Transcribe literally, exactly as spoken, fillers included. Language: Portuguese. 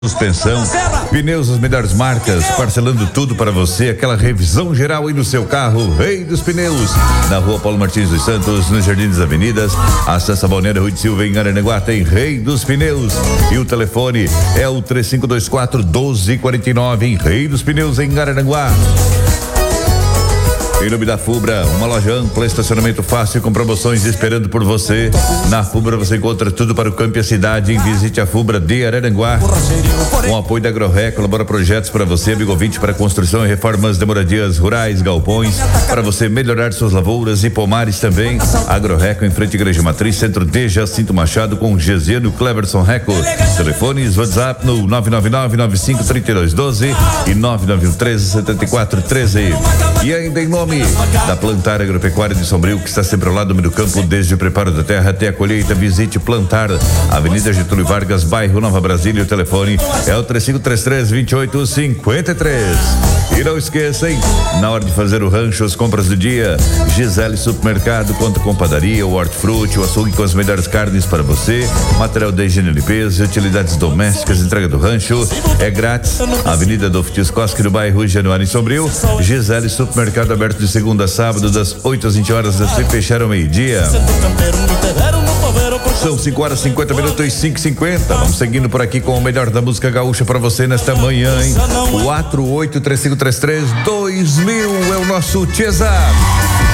Suspensão, pneus das melhores marcas, parcelando tudo para você, aquela revisão geral aí no seu carro, Rei dos Pneus, na rua Paulo Martins dos Santos, no Jardim das Avenidas, acessa Balneário Rui de Silva em Araranguá, tem Rei dos Pneus, e o telefone é o três cinco dois quatro, doze quarenta e nove, em Rei dos Pneus em Araranguá. Em nome da Fubra, uma loja ampla, estacionamento fácil com promoções esperando por você. Na Fubra você encontra tudo para o campo e a cidade. Visite a Fubra de Araranguá. Com o apoio da AgroRé, colabora projetos para você, amigo ouvinte, para construção e reformas de moradias rurais, galpões, para você melhorar suas lavouras e pomares também. AgroRé, em frente à Igreja Matriz, centro de Jacinto Machado, com Gesiano Cleverson Reco. Telefones, WhatsApp no nove nove nove, nove cinco três dois um dois e nove nove um três, sete quatro um três. E ainda em nome da Plantar Agropecuária de Sombrio, que está sempre ao lado do campo, desde o preparo da terra até a colheita. Visite Plantar, Avenida Getúlio Vargas, bairro Nova Brasília. O telefone é o três cinco três três, dois oito cinco três. E não esqueça, hein? Na hora de fazer o rancho, as compras do dia, Gisele Supermercado conta com padaria, o hortifruti, o açougue com as melhores carnes para você, material de higiene e limpeza, utilidades domésticas, entrega do rancho é grátis. Avenida Adolfo Tiscoski, no bairro Januário, em Sombrio. Gisele Supermercado, aberto de segunda a sábado, das oito às vinte horas, se fechar ao meio-dia. São cinco horas, cinquenta minutos e cinco e cinquenta. Vamos seguindo por aqui com o melhor da música gaúcha para você nesta manhã, hein? quatro oito três cinco três três, dois mil é o nosso WhatsApp.